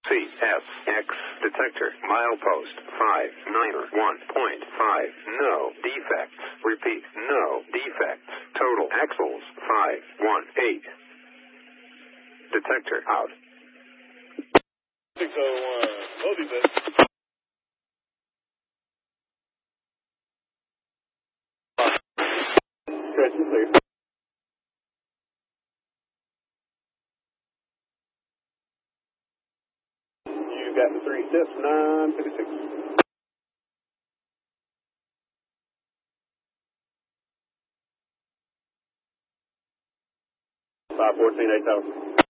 CSX detector milepost 591.5. No defects. Repeat, no defects. Total axles 518. Detector out. 601. Moby Bus. Stretch and clear. You got the 3 steps, 956. 514, 8000.